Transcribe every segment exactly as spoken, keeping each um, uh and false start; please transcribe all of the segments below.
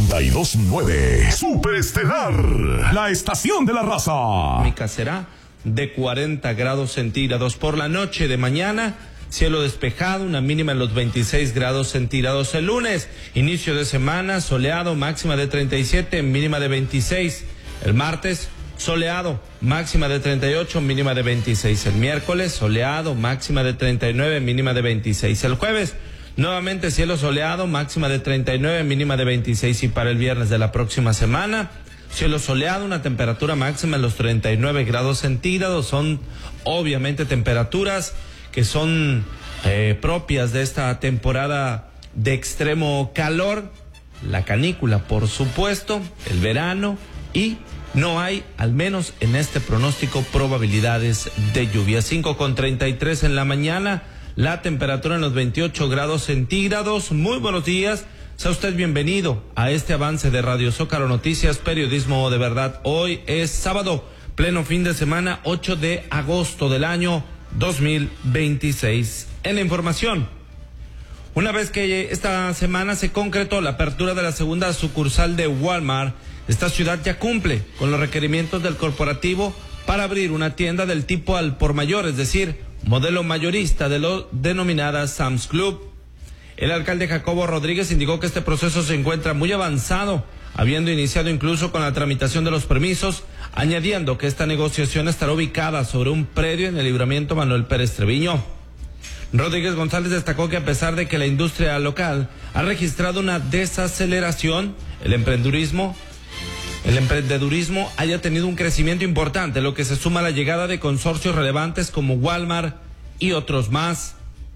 noventa y dos punto nueve. Superestelar, la estación de la raza. Térmica será de cuarenta grados centígrados. Por la noche de mañana, cielo despejado, una mínima en los veintiséis grados centígrados. El lunes, inicio de semana, soleado, máxima de treinta y siete, mínima de veintiséis. El martes, soleado, máxima de treinta y ocho, mínima de veintiséis. El miércoles, soleado, máxima de treinta y nueve, mínima de veintiséis. El jueves, nuevamente cielo soleado, máxima de treinta y nueve, mínima de veintiséis. Y para el viernes de la próxima semana, cielo soleado, una temperatura máxima en los treinta y nueve grados centígrados. Son obviamente temperaturas que son eh, propias de esta temporada de extremo calor, la canícula por supuesto, el verano, y no hay, al menos en este pronóstico, probabilidades de lluvia. cinco con treinta y tres en la mañana, la temperatura en los veintiocho grados centígrados. Muy buenos días, sea usted bienvenido a este avance de Radio Zócalo Noticias, periodismo de verdad. Hoy es sábado, pleno fin de semana, ocho de agosto del año dos mil veintiséis. En la información, una vez que esta semana se concretó la apertura de la segunda sucursal de Walmart, esta ciudad ya cumple con los requerimientos del corporativo para abrir una tienda del tipo al por mayor, es decir, modelo mayorista de lo denominada Sam's Club. El alcalde Jacobo Rodríguez indicó que este proceso se encuentra muy avanzado, habiendo iniciado incluso con la tramitación de los permisos, añadiendo que esta negociación estará ubicada sobre un predio en el Libramiento Manuel Pérez Treviño. Rodríguez González destacó que a pesar de que la industria local ha registrado una desaceleración, el emprendedurismo, el emprendedurismo haya tenido un crecimiento importante, lo que se suma a la llegada de consorcios relevantes como Walmart y otros más.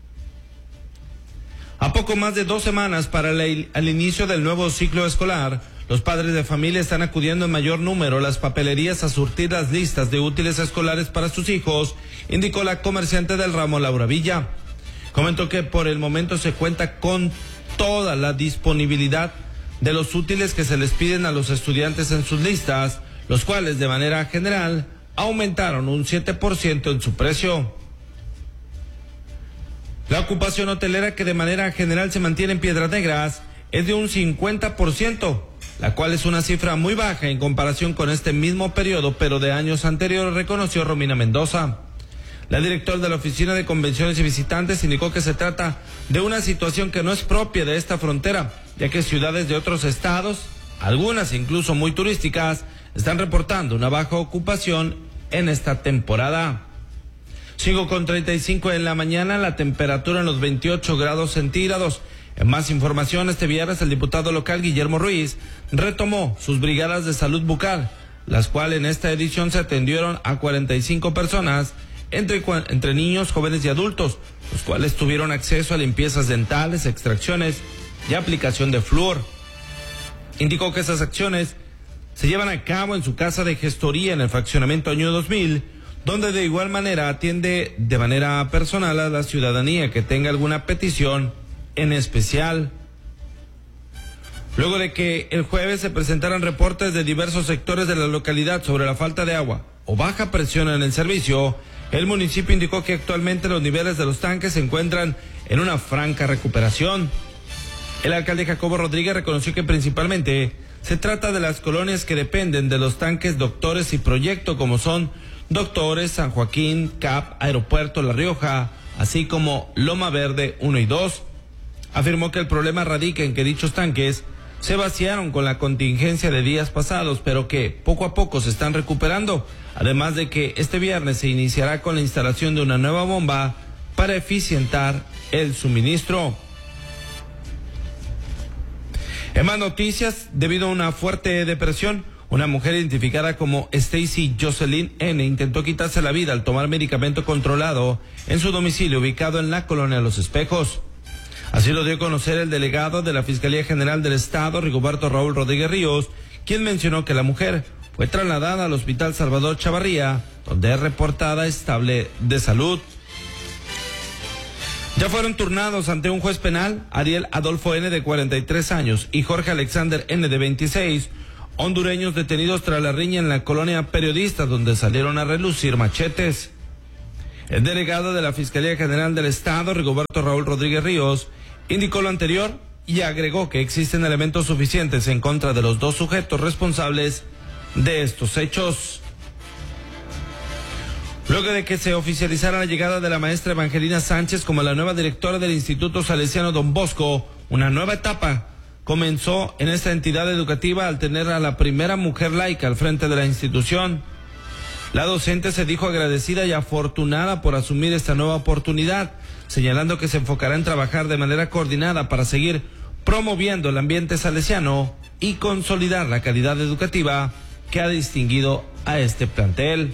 A poco más de dos semanas para el, el inicio del nuevo ciclo escolar, los padres de familia están acudiendo en mayor número a las papelerías a surtir las listas de útiles escolares para sus hijos, indicó la comerciante del ramo Laura Villa. Comentó que por el momento se cuenta con toda la disponibilidad de los útiles que se les piden a los estudiantes en sus listas, los cuales de manera general aumentaron un siete por ciento en su precio. La ocupación hotelera, que de manera general se mantiene en Piedras Negras, es de un cincuenta por ciento, la cual es una cifra muy baja en comparación con este mismo periodo, pero de años anteriores, reconoció Romina Mendoza. La directora de la Oficina de Convenciones y Visitantes indicó que se trata de una situación que no es propia de esta frontera, ya que ciudades de otros estados, algunas incluso muy turísticas, están reportando una baja ocupación en esta temporada. cinco con treinta y cinco en la mañana, la temperatura en los veintiocho grados centígrados. En más información, este viernes el diputado local Guillermo Ruiz retomó sus brigadas de salud bucal, las cuales en esta edición se atendieron a cuarenta y cinco personas, entre, entre niños, jóvenes y adultos, los cuales tuvieron acceso a limpiezas dentales, extracciones y aplicación de flúor. Indicó que esas acciones se llevan a cabo en su casa de gestoría en el fraccionamiento Año dos mil, donde de igual manera atiende de manera personal a la ciudadanía que tenga alguna petición en especial. Luego de que el jueves se presentaran reportes de diversos sectores de la localidad sobre la falta de agua o baja presión en el servicio, el municipio indicó que actualmente los niveles de los tanques se encuentran en una franca recuperación. El alcalde Jacobo Rodríguez reconoció que principalmente se trata de las colonias que dependen de los tanques Doctores y Proyecto, como son Doctores, San Joaquín, C A P, Aeropuerto, La Rioja, así como Loma Verde uno y dos. Afirmó que el problema radica en que dichos tanques se vaciaron con la contingencia de días pasados, pero que poco a poco se están recuperando, además de que este viernes se iniciará con la instalación de una nueva bomba para eficientar el suministro. En más noticias, debido a una fuerte depresión, una mujer identificada como Stacy Jocelyn N. intentó quitarse la vida al tomar medicamento controlado en su domicilio ubicado en la colonia Los Espejos. Así lo dio a conocer el delegado de la Fiscalía General del Estado, Rigoberto Raúl Rodríguez Ríos, quien mencionó que la mujer fue trasladada al Hospital Salvador Chavarría, donde es reportada estable de salud. Ya fueron turnados ante un juez penal Ariel Adolfo N. de cuarenta y tres años y Jorge Alexander N. de veintiséis, hondureños detenidos tras la riña en la colonia Periodistas, donde salieron a relucir machetes. El delegado de la Fiscalía General del Estado, Rigoberto Raúl Rodríguez Ríos, indicó lo anterior y agregó que existen elementos suficientes en contra de los dos sujetos responsables de estos hechos. Luego de que se oficializara la llegada de la maestra Evangelina Sánchez como la nueva directora del Instituto Salesiano Don Bosco, una nueva etapa comenzó en esta entidad educativa al tener a la primera mujer laica al frente de la institución. La docente se dijo agradecida y afortunada por asumir esta nueva oportunidad, señalando que se enfocará en trabajar de manera coordinada para seguir promoviendo el ambiente salesiano y consolidar la calidad educativa que ha distinguido a este plantel.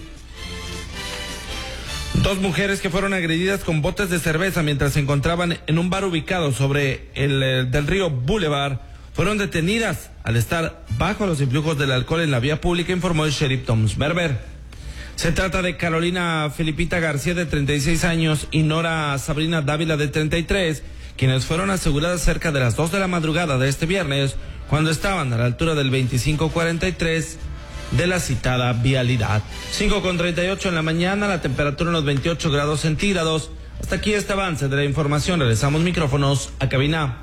Dos mujeres que fueron agredidas con botes de cerveza mientras se encontraban en un bar ubicado sobre el, el del río Boulevard fueron detenidas al estar bajo los influjos del alcohol en la vía pública, informó el sheriff Tom Berber. Se trata de Carolina Felipita García, de treinta y seis años, y Nora Sabrina Dávila, de treinta y tres, quienes fueron aseguradas cerca de las dos de la madrugada de este viernes, cuando estaban a la altura del veinticinco cuarenta y tres de la citada vialidad. cinco con treinta y ocho en la mañana, la temperatura en los veintiocho grados centígrados. Hasta aquí este avance de la información. Regresamos micrófonos a cabina.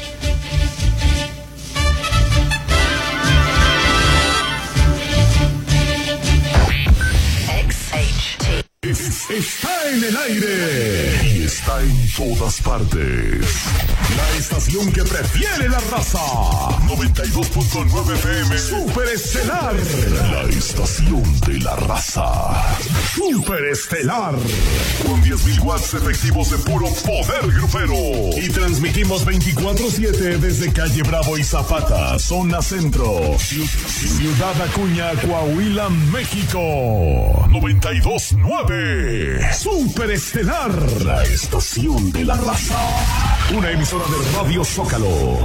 Está en el aire y está en todas partes. La estación que prefiere la raza. noventa y dos punto nueve F M. Super Estelar. La estación de la raza. Super Estelar. Con diez mil watts efectivos de puro poder grupero. Y transmitimos veinticuatro siete desde calle Bravo y Zapata, zona centro. Ciudad Acuña, Coahuila, México. noventa y dos punto nueve. Super Estelar, la estación de la raza. Una emisora de Radio Zócalo.